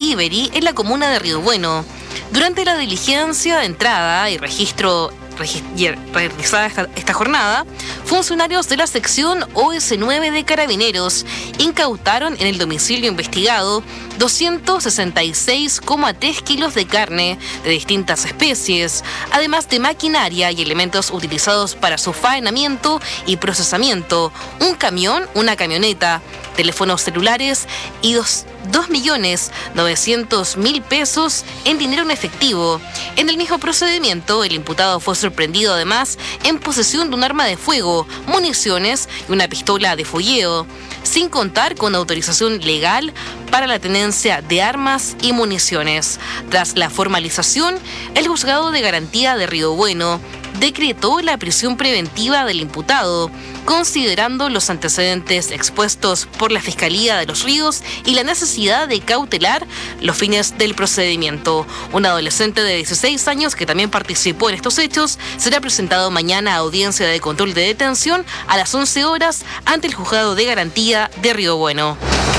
delivery en la comuna de Río Bueno. Durante la diligencia de entrada y registro realizada esta jornada, funcionarios de la sección OS9 de Carabineros incautaron en el domicilio investigado 266,3 kilos de carne de distintas especies, además de maquinaria y elementos utilizados para su faenamiento y procesamiento, un camión, una camioneta, teléfonos celulares y 2.900.000 pesos en dinero en efectivo. En el mismo procedimiento, el imputado fue sorprendido además en posesión de un arma de fuego, municiones y una pistola de fogueo, sin contar con autorización legal para la tenencia de armas y municiones. Tras la formalización, el Juzgado de Garantía de Río Bueno decretó la prisión preventiva del imputado, considerando los antecedentes expuestos por la Fiscalía de Los Ríos y la necesidad de cautelar los fines del procedimiento. Un adolescente de 16 años que también participó en estos hechos será presentado mañana a audiencia de control de detención a las 11 horas ante el Juzgado de Garantía de Río Bueno.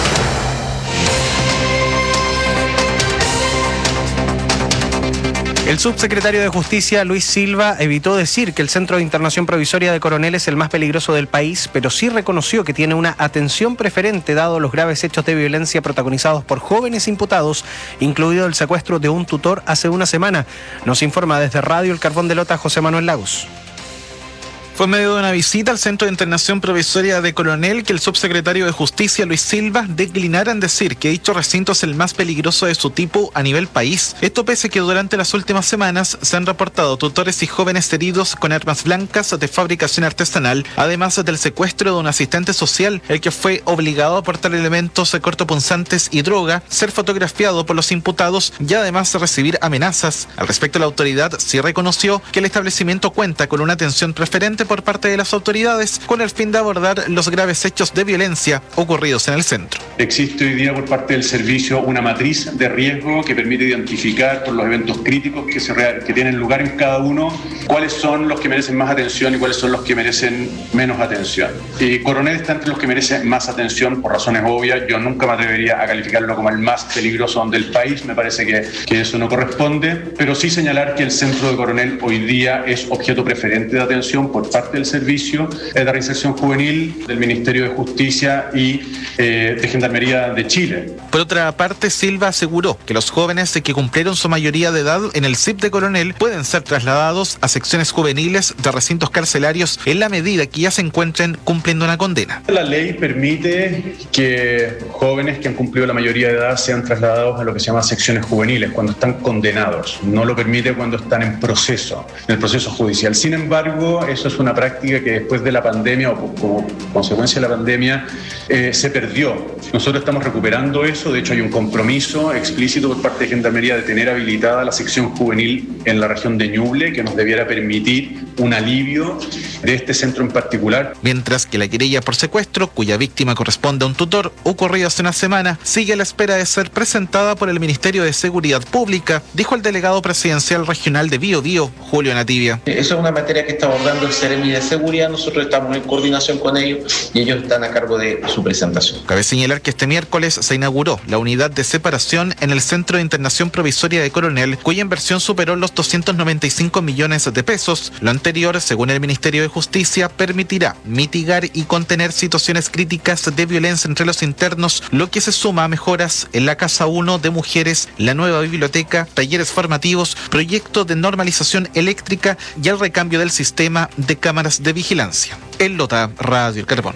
El subsecretario de Justicia, Luis Silva, evitó decir que el Centro de Internación Provisoria de Coronel es el más peligroso del país, pero sí reconoció que tiene una atención preferente dado los graves hechos de violencia protagonizados por jóvenes imputados, incluido el secuestro de un tutor hace una semana. Nos informa desde Radio El Carbón de Lota, José Manuel Lagos. Fue en medio de una visita al Centro de Internación Provisoria de Coronel que el subsecretario de Justicia, Luis Silva, declinara en decir que dicho recinto es el más peligroso de su tipo a nivel país. Esto pese a que durante las últimas semanas se han reportado tutores y jóvenes heridos con armas blancas de fabricación artesanal, además del secuestro de un asistente social, el que fue obligado a portar elementos cortopunzantes y droga, ser fotografiado por los imputados y además recibir amenazas. Al respecto, la autoridad sí reconoció que el establecimiento cuenta con una atención preferente por parte de las autoridades con el fin de abordar los graves hechos de violencia ocurridos en el centro. Existe hoy día por parte del servicio una matriz de riesgo que permite identificar por los eventos críticos que tienen lugar en cada uno cuáles son los que merecen más atención y cuáles son los que merecen menos atención. Y Coronel está entre los que merecen más atención por razones obvias. Yo nunca me atrevería a calificarlo como el más peligroso del país, me parece que eso no corresponde, pero sí señalar que el centro de Coronel hoy día es objeto preferente de atención por parte del Servicio de Reinserción Juvenil, del Ministerio de Justicia y de Gendarmería de Chile. Por otra parte, Silva aseguró que los jóvenes que cumplieron su mayoría de edad en el CIP de Coronel pueden ser trasladados a secciones juveniles de recintos carcelarios en la medida que ya se encuentren cumpliendo una condena. La ley permite que jóvenes que han cumplido la mayoría de edad sean trasladados a lo que se llama secciones juveniles cuando están condenados. No lo permite cuando están en el proceso judicial. Sin embargo, eso es una práctica que después de la pandemia o como consecuencia de la pandemia se perdió. Nosotros estamos recuperando eso, de hecho hay un compromiso explícito por parte de Gendarmería de tener habilitada la sección juvenil en la región de Ñuble que nos debiera permitir un alivio de este centro en particular. Mientras que la querella por secuestro, cuya víctima corresponde a un tutor, ocurrido hace una semana, sigue a la espera de ser presentada por el Ministerio de Seguridad Pública, dijo el delegado presidencial regional de Biobío, Julio Nativia. Eso es una materia que está abordando el Seremi de Seguridad, nosotros estamos en coordinación con ellos y ellos están a cargo de su presentación. Cabe señalar que este miércoles se inauguró la unidad de separación en el Centro de Internación Provisoria de Coronel, cuya inversión superó los 295 millones de pesos. Lo anterior, según el Ministerio de Justicia, permitirá mitigar y contener situaciones críticas de violencia entre los internos, lo que se suma a mejoras en la Casa 1 de Mujeres, la nueva biblioteca, talleres formativos, proyecto de normalización eléctrica y el recambio del sistema de cámaras de vigilancia. En Lota, Radio El Carbón.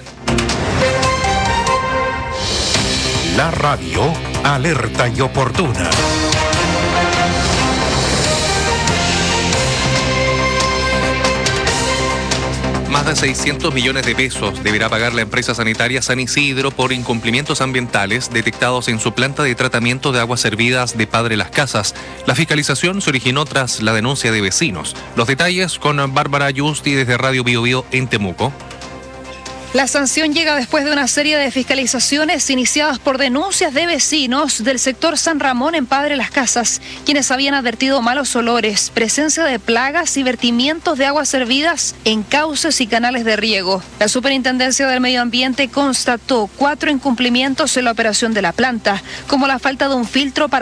La radio alerta y oportuna. Más de 600 millones de pesos deberá pagar la empresa sanitaria San Isidro por incumplimientos ambientales detectados en su planta de tratamiento de aguas servidas de Padre Las Casas. La fiscalización se originó tras la denuncia de vecinos. Los detalles con Bárbara Yusti desde Radio Biobío en Temuco. La sanción llega después de una serie de fiscalizaciones iniciadas por denuncias de vecinos del sector San Ramón en Padre Las Casas, quienes habían advertido malos olores, presencia de plagas y vertimientos de aguas servidas en cauces y canales de riego. La Superintendencia del Medio Ambiente constató 4 incumplimientos en la operación de la planta, como la falta de un filtro para